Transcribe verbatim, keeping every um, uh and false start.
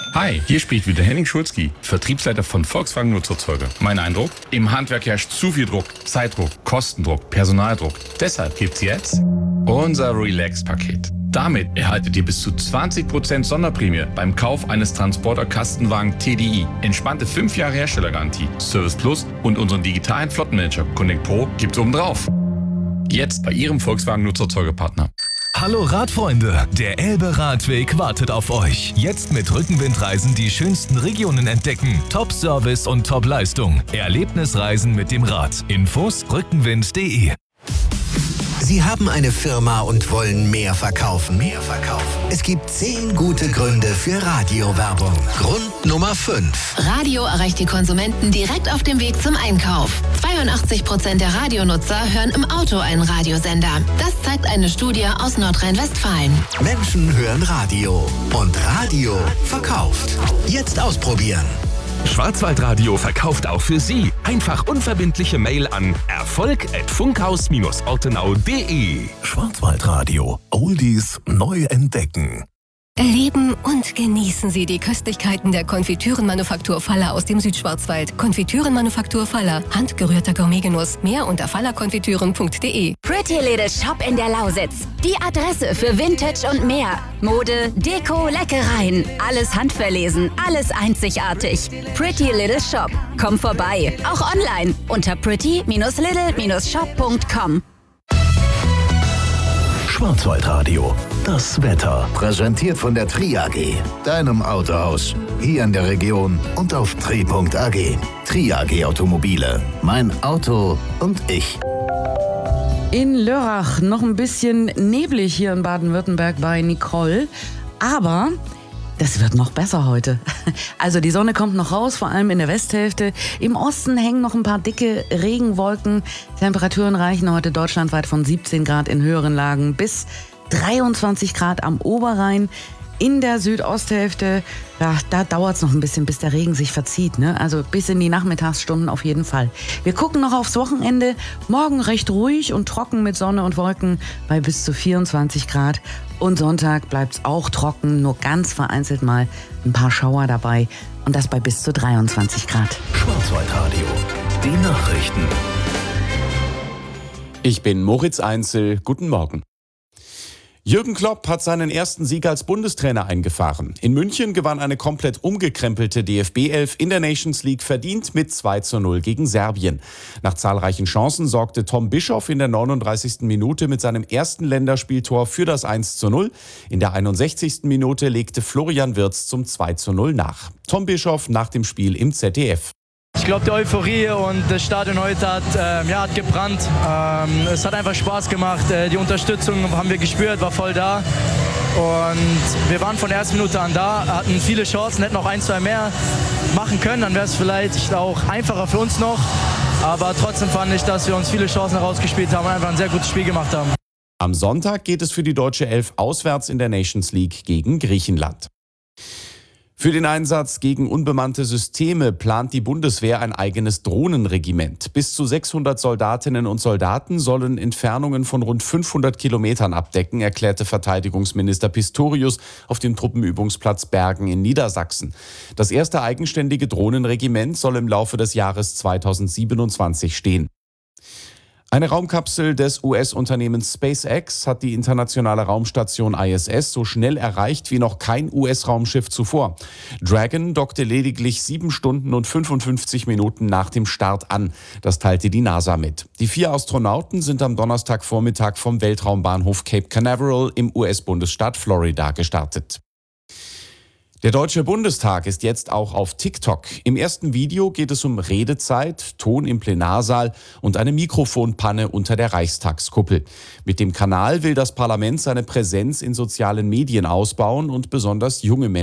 Hi, hier spricht wieder Henning Schulzki, Vertriebsleiter von Volkswagen Nutzfahrzeuge. Mein Eindruck? Im Handwerk herrscht zu viel Druck, Zeitdruck, Kostendruck, Personaldruck. Deshalb gibt's jetzt unser Relax-Paket. Damit erhaltet ihr bis zu zwanzig Prozent Sonderprämie beim Kauf eines Transporter-Kastenwagen T D I. Entspannte fünf Jahre Herstellergarantie, Service Plus und unseren digitalen Flottenmanager Connect Pro gibt's obendrauf. Jetzt bei Ihrem Volkswagen Nutzfahrzeuge-Partner. Hallo Radfreunde, der Elbe-Radweg wartet auf euch. Jetzt mit Rückenwindreisen die schönsten Regionen entdecken. Top-Service und Top-Leistung. Erlebnisreisen mit dem Rad. Infos rückenwind punkt de. Sie haben eine Firma und wollen mehr verkaufen. Mehr verkaufen. Es gibt zehn gute Gründe für Radiowerbung. Grund Nummer fünf. Radio erreicht die Konsumenten direkt auf dem Weg zum Einkauf. zweiundachtzig Prozent der Radionutzer hören im Auto einen Radiosender. Das zeigt eine Studie aus Nordrhein-Westfalen. Menschen hören Radio und Radio verkauft. Jetzt ausprobieren. Schwarzwaldradio verkauft auch für Sie. Einfach unverbindliche Mail an erfolg at funkhaus ortenau punkt de. Schwarzwaldradio. Oldies neu entdecken. Erleben und genießen Sie die Köstlichkeiten der Konfitürenmanufaktur Faller aus dem Südschwarzwald. Konfitürenmanufaktur Faller. Handgerührter Gourmetgenuss. Mehr unter fallerkonfitüren punkt de. Pretty Little Shop in der Lausitz. Die Adresse für Vintage und mehr. Mode, Deko, Leckereien. Alles handverlesen, alles einzigartig. Pretty Little Shop. Komm vorbei. Auch online unter pretty little shop punkt com. Schwarzwaldradio. Das Wetter. Präsentiert von der Tri A G, deinem Autohaus. Hier in der Region und auf tri punkt a g. Tri A G Automobile. Mein Auto und ich. In Lörrach noch ein bisschen neblig hier in Baden-Württemberg bei Nicole. Aber das wird noch besser heute. Also die Sonne kommt noch raus, vor allem in der Westhälfte. Im Osten hängen noch ein paar dicke Regenwolken. Temperaturen reichen heute deutschlandweit von siebzehn Grad in höheren Lagen bis dreiundzwanzig Grad am Oberrhein. In der Südosthälfte, ja, da dauert es noch ein bisschen, bis der Regen sich verzieht, ne? Also bis in die Nachmittagsstunden auf jeden Fall. Wir gucken noch aufs Wochenende. Morgen recht ruhig und trocken mit Sonne und Wolken bei bis zu vierundzwanzig Grad. Und Sonntag bleibt es auch trocken, nur ganz vereinzelt mal ein paar Schauer dabei. Und das bei bis zu dreiundzwanzig Grad. Schwarzwaldradio. Die Nachrichten. Ich bin Moritz Einzel. Guten Morgen. Jürgen Klopp hat seinen ersten Sieg als Bundestrainer eingefahren. In München gewann eine komplett umgekrempelte D F B elf in der Nations League verdient mit zwei zu null gegen Serbien. Nach zahlreichen Chancen sorgte Tom Bischoff in der neununddreißigsten Minute mit seinem ersten Länderspieltor für das eins zu null. In der einundsechzigsten Minute legte Florian Wirtz zum zwei zu null nach. Tom Bischoff nach dem Spiel im Z D F. Ich glaube, die Euphorie und das Stadion heute hat, ähm, ja, hat gebrannt. Ähm, es hat einfach Spaß gemacht. Äh, die Unterstützung haben wir gespürt, war voll da. Und wir waren von der ersten Minute an da, hatten viele Chancen, hätten noch ein, zwei mehr machen können. Dann wäre es vielleicht auch einfacher für uns noch. Aber trotzdem fand ich, dass wir uns viele Chancen herausgespielt haben und einfach ein sehr gutes Spiel gemacht haben. Am Sonntag geht es für die deutsche Elf auswärts in der Nations League gegen Griechenland. Für den Einsatz gegen unbemannte Systeme plant die Bundeswehr ein eigenes Drohnenregiment. Bis zu sechshundert Soldatinnen und Soldaten sollen Entfernungen von rund fünfhundert Kilometern abdecken, erklärte Verteidigungsminister Pistorius auf dem Truppenübungsplatz Bergen in Niedersachsen. Das erste eigenständige Drohnenregiment soll im Laufe des Jahres zweitausendsiebenundzwanzig stehen. Eine Raumkapsel des U S-Unternehmens SpaceX hat die internationale Raumstation I S S so schnell erreicht wie noch kein U S-Raumschiff zuvor. Dragon dockte lediglich sieben Stunden und fünfundfünfzig Minuten nach dem Start an. Das teilte die NASA mit. Die vier Astronauten sind am Donnerstagvormittag vom Weltraumbahnhof Cape Canaveral im U S-Bundesstaat Florida gestartet. Der Deutsche Bundestag ist jetzt auch auf TikTok. Im ersten Video geht es um Redezeit, Ton im Plenarsaal und eine Mikrofonpanne unter der Reichstagskuppel. Mit dem Kanal will das Parlament seine Präsenz in sozialen Medien ausbauen und besonders junge Menschen